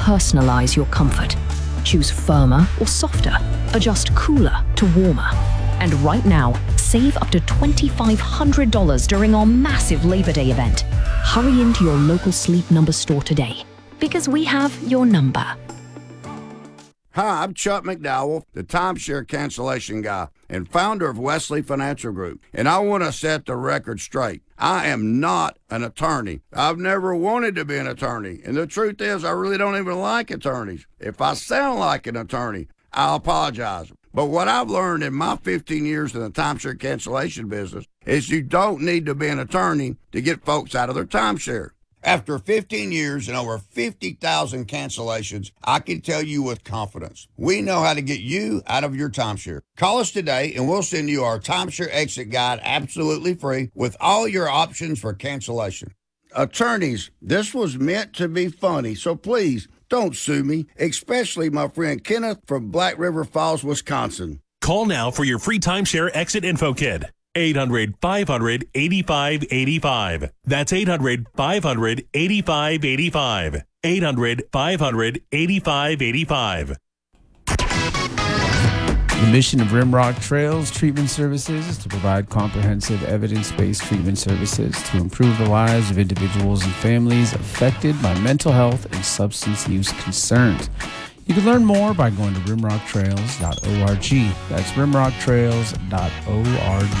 personalize your comfort. Choose firmer or softer. Adjust cooler to warmer. And right now, save up to $2,500 during our massive Labor Day event. Hurry into your local Sleep Number store today, because we have your number. Hi, I'm Chuck McDowell, the timeshare cancellation guy and founder of Wesley Financial Group. And I want to set the record straight. I am not an attorney. I've never wanted to be an attorney. And the truth is, I really don't even like attorneys. If I sound like an attorney, I'll apologize. But what I've learned in my 15 years in the timeshare cancellation business is you don't need to be an attorney to get folks out of their timeshare. After 15 years and over 50,000 cancellations, I can tell you with confidence, we know how to get you out of your timeshare. Call us today and we'll send you our timeshare exit guide absolutely free with all your options for cancellation. Attorneys, this was meant to be funny, so please don't sue me, especially my friend Kenneth from Black River Falls, Wisconsin. Call now for your free timeshare exit info kit. 800-500-8585. That's 800-500-8585. 800-500-8585. The mission of Rimrock Trails Treatment Services is to provide comprehensive evidence-based treatment services to improve the lives of individuals and families affected by mental health and substance use concerns. You can learn more by going to rimrocktrails.org. That's rimrocktrails.org.